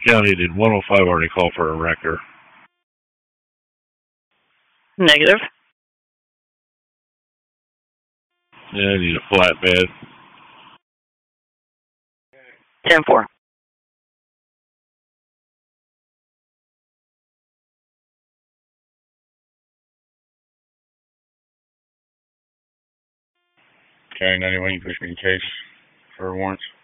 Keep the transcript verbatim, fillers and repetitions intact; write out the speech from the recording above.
County, did one oh five already call for a wrecker? Negative. Yeah, I need a flatbed. ten four. County ninety-one, you push me in case for warrants.